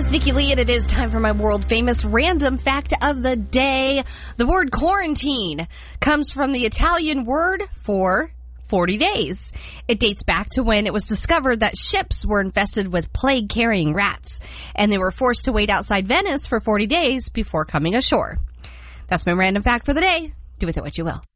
is Nikki Lee, and it is time for my world-famous random fact of the day. The word quarantine comes from the Italian word for 40 days. It dates back to when it was discovered that ships were infested with plague-carrying rats, and they were forced to wait outside Venice for 40 days before coming ashore. That's my random fact for the day. Do with it what you will.